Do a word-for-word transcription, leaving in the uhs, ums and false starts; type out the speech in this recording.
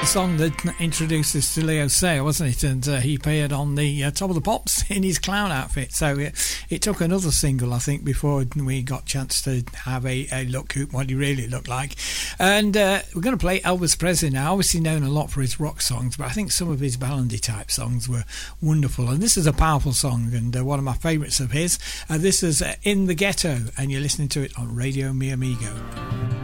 Song that introduced us to Leo Sayer, wasn't it? And uh, he appeared on the uh, Top of the Pops in his clown outfit. So it, it took another single, I think, before we got a chance to have a, a look at what he really looked like. And uh, we're going to play Elvis Presley now, obviously known a lot for his rock songs, but I think some of his ballady type songs were wonderful. And this is a powerful song and uh, one of my favourites of his. Uh, this is uh, In the Ghetto, and you're listening to it on Radio Mi Amigo.